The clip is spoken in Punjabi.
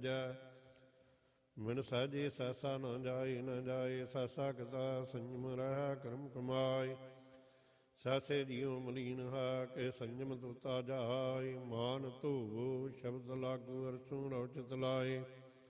ਭਜੈ। ਮਨ ਸਹਿਜੇ ਸਹਿਸਾ ਨਾ ਜਾਏ, ਨਾ ਜਾਏ ਸਹਿਸਾ ਕਿਤਾ ਸੰਜਮ ਰਹਿ ਕਰਮ ਕਮਾਏ। ਸਹਿਸੇ ਜਿਉ ਮਲੀਨ ਹੈ ਕਿ ਸੰਜਮ ਤੁਤਾ ਜਾਏ। ਮਾਨ ਧੋਵੋ ਸ਼ਬਦ ਲਾਗੂ ਅਰਸੂ ਰਉ ਚਿਤ ਲਾਏ।